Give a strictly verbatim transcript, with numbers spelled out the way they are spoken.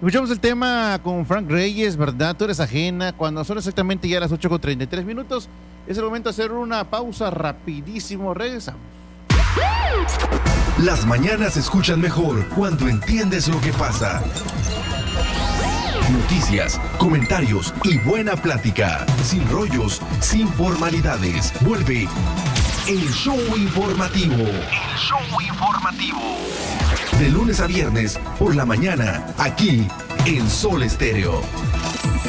Escuchamos el tema con Frank Reyes, ¿verdad? Tú eres ajena. Cuando son exactamente ya las ocho con treinta y tres minutos, es el momento de hacer una pausa rapidísimo. Regresamos. Las mañanas se escuchan mejor cuando entiendes lo que pasa. Noticias, comentarios y buena plática. Sin rollos, sin formalidades. Vuelve el show informativo. El show informativo. De lunes a viernes por la mañana, aquí en Sol Estéreo.